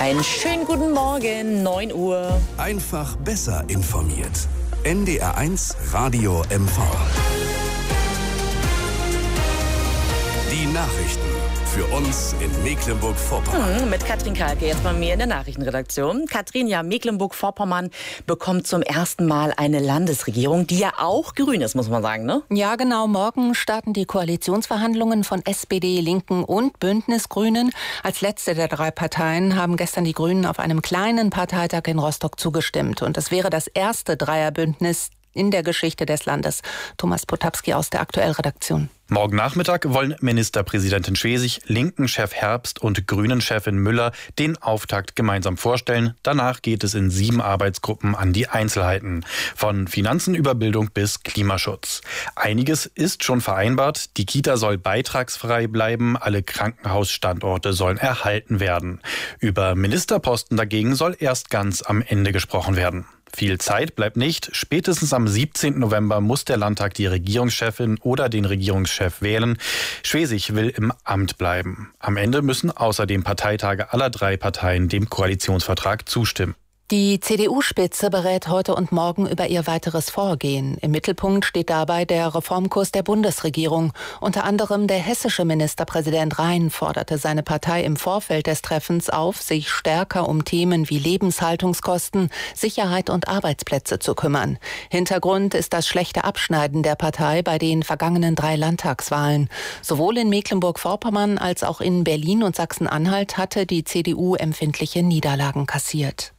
Einen schönen guten Morgen, 9 Uhr. Einfach besser informiert. NDR1 Radio MV. Die Nachrichten für uns in Mecklenburg-Vorpommern. Mit Katrin Kalke jetzt bei mir in der Nachrichtenredaktion. Katrin, ja, Mecklenburg-Vorpommern bekommt zum ersten Mal eine Landesregierung, die ja auch grün ist, muss man sagen, ne? Ja, genau. Morgen starten die Koalitionsverhandlungen von SPD, Linken und Bündnis-Grünen. Als letzte der drei Parteien haben gestern die Grünen auf einem kleinen Parteitag in Rostock zugestimmt. Und es wäre das erste Dreierbündnis in der Geschichte des Landes. Thomas Potapski aus der Aktuellredaktion. Morgen Nachmittag wollen Ministerpräsidentin Schwesig, Linken-Chef Herbst und Grünen-Chefin Müller den Auftakt gemeinsam vorstellen. Danach geht es in 7 Arbeitsgruppen an die Einzelheiten. Von Finanzen über Bildung bis Klimaschutz. Einiges ist schon vereinbart. Die Kita soll beitragsfrei bleiben. Alle Krankenhausstandorte sollen erhalten werden. Über Ministerposten dagegen soll erst ganz am Ende gesprochen werden. Viel Zeit bleibt nicht. Spätestens am 17. November muss der Landtag die Regierungschefin oder den Regierungschef wählen. Schwesig will im Amt bleiben. Am Ende müssen außerdem Parteitage aller 3 Parteien dem Koalitionsvertrag zustimmen. Die CDU-Spitze berät heute und morgen über ihr weiteres Vorgehen. Im Mittelpunkt steht dabei der Reformkurs der Bundesregierung. Unter anderem der hessische Ministerpräsident Rhein forderte seine Partei im Vorfeld des Treffens auf, sich stärker um Themen wie Lebenshaltungskosten, Sicherheit und Arbeitsplätze zu kümmern. Hintergrund ist das schlechte Abschneiden der Partei bei den vergangenen 3 Landtagswahlen. Sowohl in Mecklenburg-Vorpommern als auch in Berlin und Sachsen-Anhalt hatte die CDU empfindliche Niederlagen kassiert.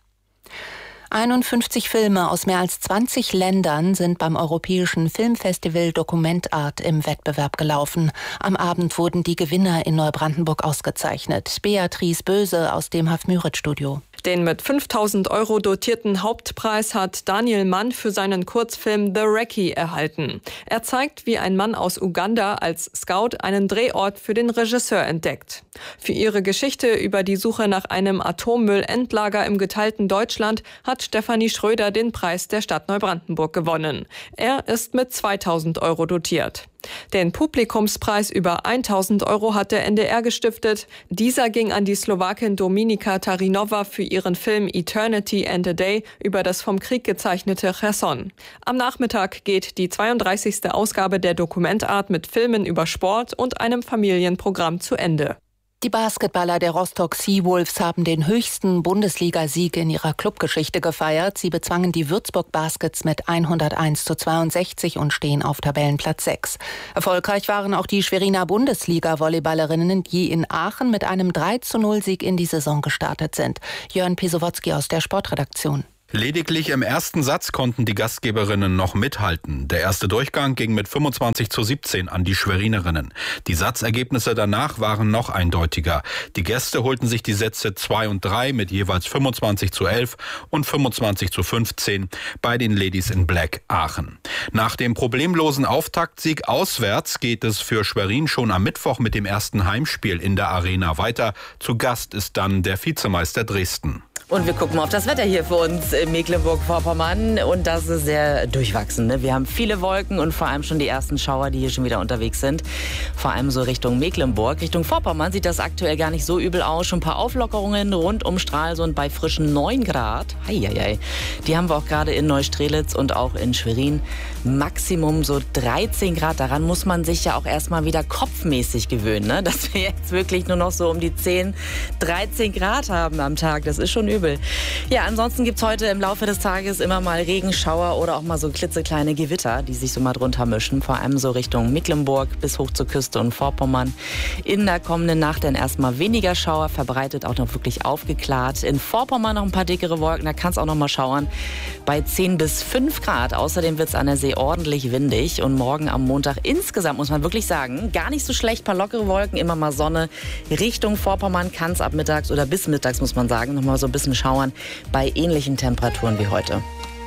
51 Filme aus mehr als 20 Ländern sind beim Europäischen Filmfestival Dokumentart im Wettbewerb gelaufen. Am Abend wurden die Gewinner in Neubrandenburg ausgezeichnet. Beatrice Böse aus dem Hafmüritz-Studio. Den mit 5.000 € dotierten Hauptpreis hat Daniel Mann für seinen Kurzfilm The Recce erhalten. Er zeigt, wie ein Mann aus Uganda als Scout einen Drehort für den Regisseur entdeckt. Für ihre Geschichte über die Suche nach einem Atommüllendlager im geteilten Deutschland hat Stefanie Schröder den Preis der Stadt Neubrandenburg gewonnen. Er ist mit 2.000 € dotiert. Den Publikumspreis über 1.000 € hat der NDR gestiftet. Dieser ging an die Slowakin Dominika Tarinova für ihren Film Eternity and a Day über das vom Krieg gezeichnete Cherson. Am Nachmittag geht die 32. Ausgabe der Dokumentart mit Filmen über Sport und einem Familienprogramm zu Ende. Die Basketballer der Rostock Seawolves haben den höchsten Bundesligasieg in ihrer Clubgeschichte gefeiert. Sie bezwangen die Würzburg Baskets mit 101:62 und stehen auf Tabellenplatz 6. Erfolgreich waren auch die Schweriner Bundesliga-Volleyballerinnen, die in Aachen mit einem 3:0-Sieg in die Saison gestartet sind. Jörn Pisowotzki aus der Sportredaktion. Lediglich im ersten Satz konnten die Gastgeberinnen noch mithalten. Der erste Durchgang ging mit 25:17 an die Schwerinerinnen. Die Satzergebnisse danach waren noch eindeutiger. Die Gäste holten sich die Sätze 2 und 3 mit jeweils 25:11 und 25:15 bei den Ladies in Black Aachen. Nach dem problemlosen Auftaktsieg auswärts geht es für Schwerin schon am Mittwoch mit dem ersten Heimspiel in der Arena weiter. Zu Gast ist dann der Vizemeister Dresden. Und wir gucken mal auf das Wetter hier für uns in Mecklenburg-Vorpommern. Und das ist sehr durchwachsen, ne? Wir haben viele Wolken und vor allem schon die ersten Schauer, die hier schon wieder unterwegs sind. Vor allem so Richtung Mecklenburg. Richtung Vorpommern sieht das aktuell gar nicht so übel aus. Schon ein paar Auflockerungen rund um Stralsund bei frischen 9 Grad. Heieiei. Die haben wir auch gerade in Neustrelitz und auch in Schwerin. Maximum so 13 Grad. Daran muss man sich ja auch erstmal wieder kopfmäßig gewöhnen, ne? Dass wir jetzt wirklich nur noch so um die 10, 13 Grad haben am Tag. Das ist schon übel. Ja, ansonsten gibt's heute im Laufe des Tages immer mal Regenschauer oder auch mal so klitzekleine Gewitter, die sich so mal drunter mischen. Vor allem so Richtung Mecklenburg bis hoch zur Küste und Vorpommern. In der kommenden Nacht dann erstmal weniger Schauer, verbreitet auch noch wirklich aufgeklart. In Vorpommern noch ein paar dickere Wolken, da kann es auch noch mal schauern. Bei 10 bis 5 Grad. Außerdem wird's an der See ordentlich windig. Und morgen am Montag insgesamt, muss man wirklich sagen, gar nicht so schlecht. Paar lockere Wolken, immer mal Sonne. Richtung Vorpommern kann es ab mittags oder bis mittags, muss man sagen, noch mal so ein bisschen schauern bei ähnlichen Temperaturen wie heute.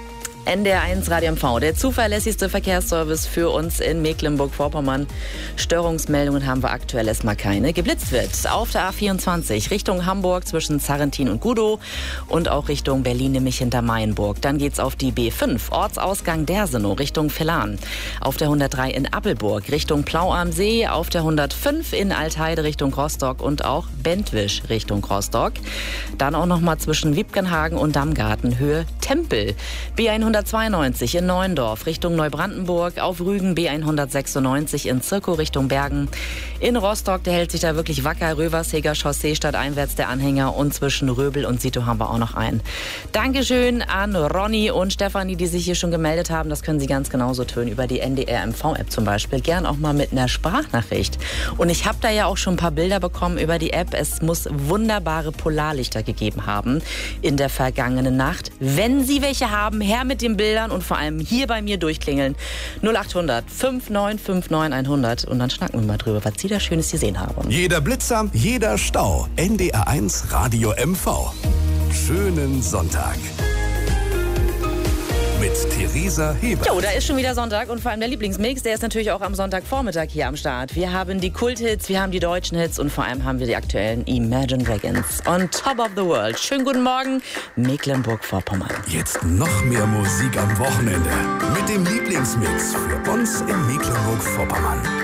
NDR1 Radio MV, der zuverlässigste Verkehrsservice für uns in Mecklenburg-Vorpommern. Störungsmeldungen haben wir aktuell erstmal keine. Geblitzt wird auf der A24 Richtung Hamburg zwischen Zarrentin und Gudow und auch Richtung Berlin, nämlich hinter Mayenburg. Dann geht's auf die B5, Ortsausgang Dersenow Richtung Villan. Auf der 103 in Appelburg Richtung Plau am See, auf der 105 in Altheide Richtung Rostock und auch Bentwisch Richtung Rostock. Dann auch nochmal zwischen Wiebkenhagen und Dammgarten Höhe Tempel. B192 in Neuendorf Richtung Neubrandenburg, auf Rügen B196 in Zirkow Richtung Bergen. In Rostock, der hält sich da wirklich wacker, Röversheger Chaussee stadteinwärts der Anhänger und zwischen Röbel und Sito haben wir auch noch einen. Dankeschön an Ronny und Stefanie, die sich hier schon gemeldet haben. Das können Sie ganz genauso tun über die NDR MV-App zum Beispiel. Gern auch mal mit einer Sprachnachricht. Und ich habe da ja auch schon ein paar Bilder bekommen über die App. Es muss wunderbare Polarlichter gegeben haben in der vergangenen Nacht. Wenn Sie welche haben, her mit den Bildern und vor allem hier bei mir durchklingeln. 0800 5959 100 und dann schnacken wir mal drüber, was Sie da Schönes gesehen haben. Jeder Blitzer, jeder Stau. NDR1 Radio MV. Schönen Sonntag. Mit Theresa Hebert. Jo, da ist schon wieder Sonntag und vor allem der Lieblingsmix, der ist natürlich auch am Sonntagvormittag hier am Start. Wir haben die Kulthits, wir haben die deutschen Hits und vor allem haben wir die aktuellen Imagine Dragons. On Top of the World. Schönen guten Morgen, Mecklenburg-Vorpommern. Jetzt noch mehr Musik am Wochenende. Mit dem Lieblingsmix für uns in Mecklenburg-Vorpommern.